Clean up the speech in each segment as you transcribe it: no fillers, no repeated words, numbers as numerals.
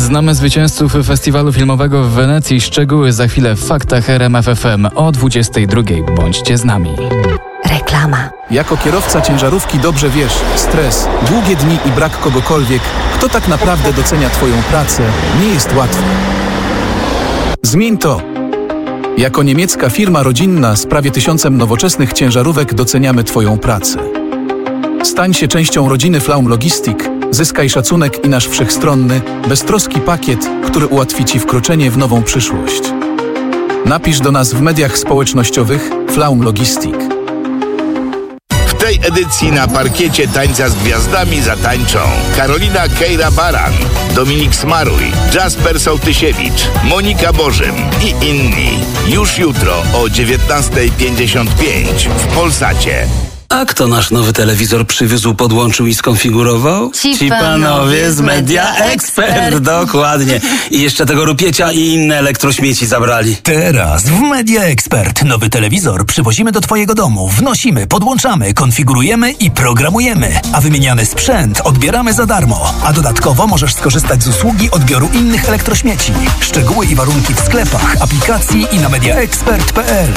Znamy zwycięzców festiwalu filmowego w Wenecji. Szczegóły za chwilę w Faktach RMF FM o 22:00. Bądźcie z nami. Reklama. Jako kierowca ciężarówki dobrze wiesz, stres, długie dni i brak kogokolwiek, kto tak naprawdę docenia Twoją pracę, nie jest łatwy. Zmień to. Jako niemiecka firma rodzinna z prawie 1000 nowoczesnych ciężarówek doceniamy Twoją pracę. Stań się częścią rodziny Flaum Logistik, zyskaj szacunek i nasz wszechstronny, beztroski pakiet, który ułatwi Ci wkroczenie w nową przyszłość. Napisz do nas w mediach społecznościowych Flaum Logistik. W tej edycji na parkiecie Tańca z Gwiazdami zatańczą Karolina Kejra-Baran, Dominik Smaruj, Jasper Sołtysiewicz, Monika Bożym i inni. Już jutro o 19:55 w Polsacie. A kto nasz nowy telewizor przywiózł, podłączył i skonfigurował? Ci panowie z Media Expert. Dokładnie. I jeszcze tego rupiecia i inne elektrośmieci zabrali. Teraz w Media Expert nowy telewizor przywozimy do Twojego domu, wnosimy, podłączamy, konfigurujemy i programujemy, a wymieniany sprzęt odbieramy za darmo. A dodatkowo możesz skorzystać z usługi odbioru innych elektrośmieci. Szczegóły i warunki w sklepach, aplikacji i na mediaexpert.pl.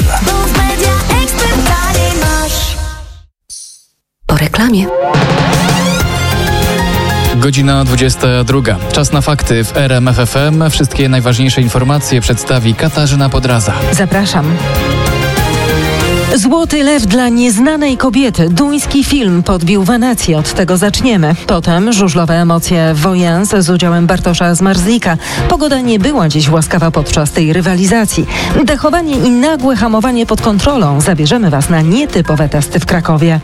Po reklamie. Godzina 22:00. Czas na fakty w RMF FM. Wszystkie najważniejsze informacje przedstawi Katarzyna Podraza. Zapraszam. Złoty lew dla nieznanej kobiety. Duński film podbił Wenecję. Od tego zaczniemy. Potem żużlowe emocje Wojens z udziałem Bartosza Zmarzlika. Pogoda nie była dziś łaskawa podczas tej rywalizacji. Dechowanie i nagłe hamowanie pod kontrolą. Zabierzemy Was na nietypowe testy w Krakowie.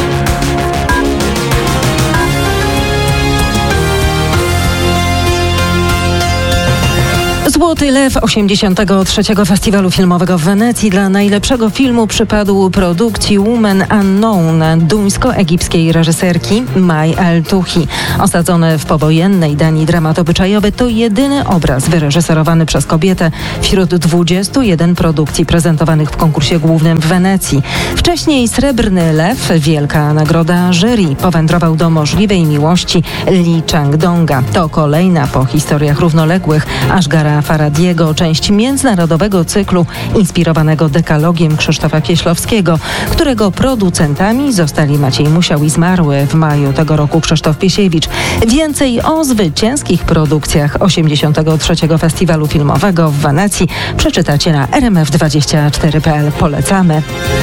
Złoty Lew 83. Festiwalu Filmowego w Wenecji dla najlepszego filmu przypadł produkcji Woman Unknown duńsko-egipskiej reżyserki Mai El-Touhi. Osadzony w powojennej Danii dramat obyczajowy to jedyny obraz wyreżyserowany przez kobietę wśród 21 produkcji prezentowanych w konkursie głównym w Wenecji. Wcześniej Srebrny Lew, wielka nagroda jury, powędrował do możliwej miłości Lee Chang-donga. To kolejna po historiach równoległych Ashgara Farhadiego część międzynarodowego cyklu inspirowanego dekalogiem Krzysztofa Kieślowskiego, którego producentami zostali Maciej Musiał i zmarły w maju tego roku Krzysztof Piesiewicz. Więcej o zwycięskich produkcjach 83. Festiwalu Filmowego w Wenecji przeczytacie na rmf24.pl. Polecamy.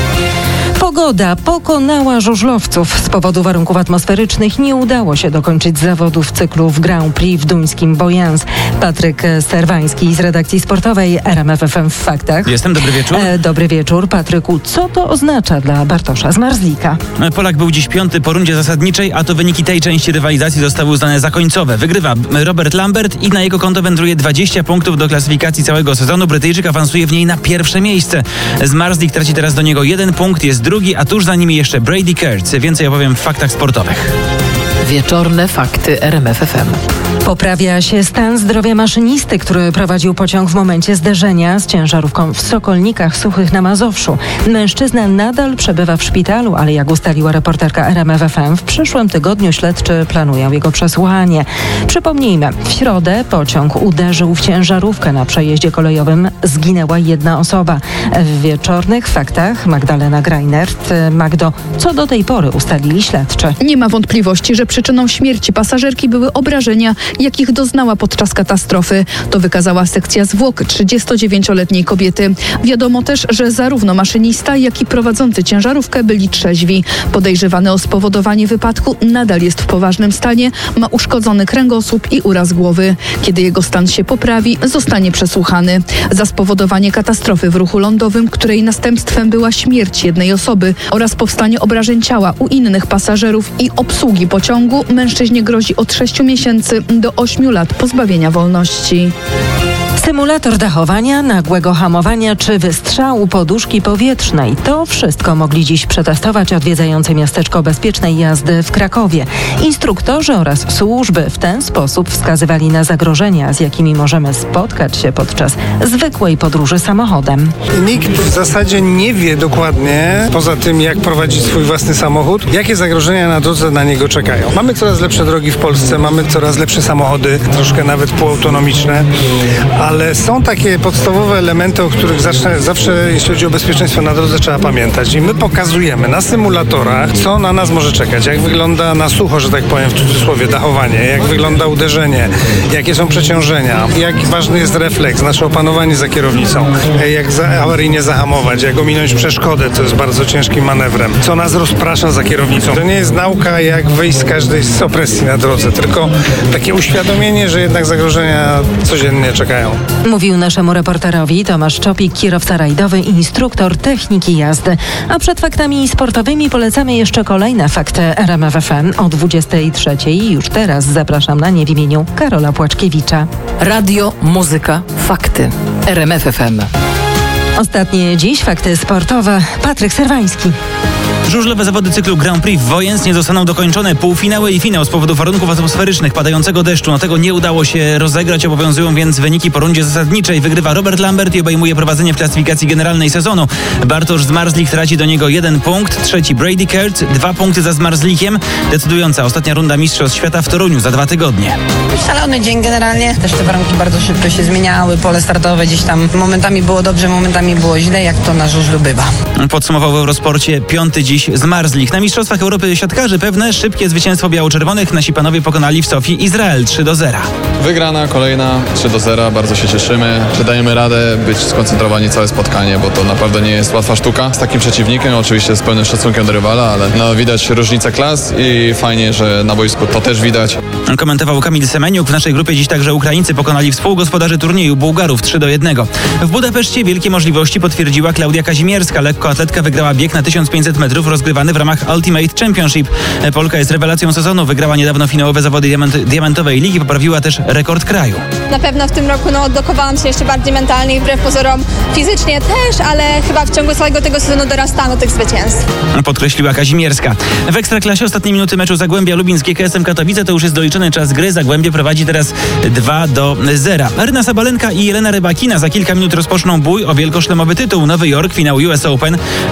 Pogoda pokonała żużlowców. Z powodu warunków atmosferycznych nie udało się dokończyć zawodów cyklu w Grand Prix w duńskim Boyens. Patryk Serwański z redakcji sportowej RMF FM w Faktach. Jestem, dobry wieczór. Dobry wieczór. Patryku, co to oznacza dla Bartosza Zmarzlika? Polak był dziś 5. po rundzie zasadniczej, a to wyniki tej części rywalizacji zostały uznane za końcowe. Wygrywa Robert Lambert i na jego konto wędruje 20 punktów do klasyfikacji całego sezonu. Brytyjczyk awansuje w niej na pierwsze miejsce. Zmarzlik traci teraz do niego 1 punkt, jest drugi, a tuż za nimi jeszcze Brady Kurtz. Więcej opowiem w Faktach sportowych. Wieczorne fakty RMF FM. Poprawia się stan zdrowia maszynisty, który prowadził pociąg w momencie zderzenia z ciężarówką w Sokolnikach Suchych na Mazowszu. Mężczyzna nadal przebywa w szpitalu, ale jak ustaliła reporterka RMF FM, w przyszłym tygodniu śledczy planują jego przesłuchanie. Przypomnijmy, w środę pociąg uderzył w ciężarówkę na przejeździe kolejowym. Zginęła jedna osoba. W wieczornych faktach Magdalena Greinert. Magdo, co do tej pory ustalili śledczy? Nie ma wątpliwości, że przyczyną śmierci pasażerki były obrażenia, jakich doznała podczas katastrofy. To wykazała sekcja zwłok 39-letniej kobiety. Wiadomo też, że zarówno maszynista, jak i prowadzący ciężarówkę byli trzeźwi. Podejrzewany o spowodowanie wypadku nadal jest w poważnym stanie, ma uszkodzony kręgosłup i uraz głowy. Kiedy jego stan się poprawi, zostanie przesłuchany. Za spowodowanie katastrofy w ruchu lądowym, której następstwem była śmierć jednej osoby oraz powstanie obrażeń ciała u innych pasażerów i obsługi pociągu, mężczyźnie grozi od 6 miesięcy do 8 lat pozbawienia wolności. Symulator dachowania, nagłego hamowania czy wystrzału poduszki powietrznej. To wszystko mogli dziś przetestować odwiedzający miasteczko bezpiecznej jazdy w Krakowie. Instruktorzy oraz służby w ten sposób wskazywali na zagrożenia, z jakimi możemy spotkać się podczas zwykłej podróży samochodem. Nikt w zasadzie nie wie dokładnie, poza tym jak prowadzić swój własny samochód, jakie zagrożenia na drodze na niego czekają. Mamy coraz lepsze drogi w Polsce, mamy coraz lepsze samochody, troszkę nawet półautonomiczne, ale są takie podstawowe elementy, o których zawsze jeśli chodzi o bezpieczeństwo na drodze, trzeba pamiętać. I my pokazujemy na symulatorach, co na nas może czekać, jak wygląda na sucho, że tak powiem w cudzysłowie, dachowanie, jak wygląda uderzenie, jakie są przeciążenia, jak ważny jest refleks, nasze opanowanie za kierownicą, jak awaryjnie zahamować, jak ominąć przeszkodę, co jest bardzo ciężkim manewrem, co nas rozprasza za kierownicą. To nie jest nauka, jak wyjść z każdej z opresji na drodze, tylko takie uświadomienie, że jednak zagrożenia codziennie czekają. Mówił naszemu reporterowi Tomasz Czopik, kierowca rajdowy i instruktor techniki jazdy. A przed faktami sportowymi polecamy jeszcze kolejne fakty RMF FM o 23:00. Już teraz zapraszam na nie w imieniu Karola Płaczkiewicza. Radio, muzyka, fakty. RMF FM. Ostatnie dziś fakty sportowe. Patryk Serwański. Żużlowe zawody cyklu Grand Prix w Wojens nie zostaną dokończone. Półfinały i finał z powodu warunków atmosferycznych, padającego deszczu. Tego nie udało się rozegrać. Obowiązują więc wyniki po rundzie zasadniczej. Wygrywa Robert Lambert i obejmuje prowadzenie w klasyfikacji generalnej sezonu. Bartosz Zmarzlik traci do niego 1 punkt. Trzeci Brady Kurt, 2 punkty za Zmarzlikiem. Decydująca ostatnia runda Mistrzostw Świata w Toruniu za 2 tygodnie. Szalony dzień generalnie. Też te warunki bardzo szybko się zmieniały. Pole startowe gdzieś tam momentami było dobrze, momentami było źle, jak to na żużlu bywa. Podsumował w Eurosporcie 5. dziś Zmarzlik. Na Mistrzostwach Europy siatkarzy pewne szybkie zwycięstwo biało-czerwonych. Nasi panowie pokonali w Sofii Izrael 3-0. Wygrana kolejna 3-0. Bardzo się cieszymy, że dajemy radę być skoncentrowani całe spotkanie, bo to naprawdę nie jest łatwa sztuka z takim przeciwnikiem. Oczywiście z pełnym szacunkiem do rywala, ale widać różnicę klas i fajnie, że na boisku to też widać. Komentował Kamil Semeniuk. W naszej grupie dziś także Ukraińcy pokonali współgospodarzy turnieju Bułgarów 3-1. W Budapeszcie wielkie możliwości potwierdziła Klaudia Kazimierska. Lekkoatletka wygrała bieg na 1500 metrów rozgrywany w ramach Ultimate Championship. Polka jest rewelacją sezonu. Wygrała niedawno finałowe zawody diamentowej ligi. Poprawiła też rekord kraju. Na pewno w tym roku odblokowałam się jeszcze bardziej mentalnie i wbrew pozorom fizycznie też, ale chyba w ciągu całego tego sezonu dorastałam do tych zwycięstw. Podkreśliła Kazimierska. W Ekstraklasie ostatnie minuty meczu Zagłębia Lubin z GKS-em Katowice to już jest doliczony czas gry. Zagłębie prowadzi teraz 2-0. Aryna Sabalenka i Jelena Rybakina za kilka minut rozpoczną bój o wielkoszlemowy tytuł. Nowy Jork, finał US Open.